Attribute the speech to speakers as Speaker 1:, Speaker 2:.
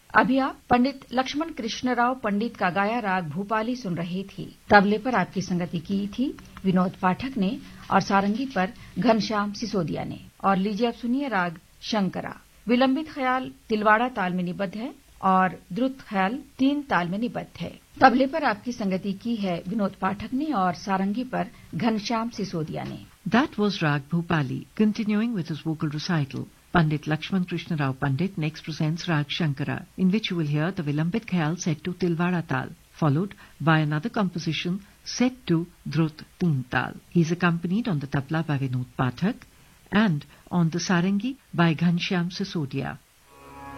Speaker 1: अभी आप पंडित लक्ष्मण कृष्णराव पंडित का गाया राग भूपाली सुन रहे थे। तबले पर आपकी संगति की थी विनोद पाठक ने और सारंगी पर घनश्याम सिसोदिया ने। और लीजिए अब सुनिए राग शंकरा। विलंबित ख्याल तिलवाड़ा ताल में निबद्ध है और द्रुत ख्याल 3 ताल में निबद्ध है। तबले पर आपकी संगति की है विनोद पाठक ने और सारंगी पर घनश्याम सिसोदिया ने।
Speaker 2: That was Rag Bhupali. Continuing with his vocal recital, Pandit Lakshman Krishna Rao Pandit next presents Rag Shankara, in which you will hear the Vilambit Khayal set to Tilwara Tal, followed by another composition set to Drut Teen Tal. He is accompanied on the tabla by Vinod Pathak and on the sarangi by Ghanshyam Sisodia.